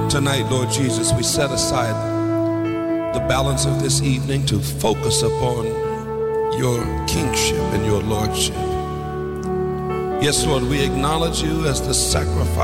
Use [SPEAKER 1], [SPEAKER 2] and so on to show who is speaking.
[SPEAKER 1] Tonight, Lord Jesus, we set aside the balance of this evening to focus upon your kingship and your lordship. Yes, Lord, we acknowledge you as the sacrifice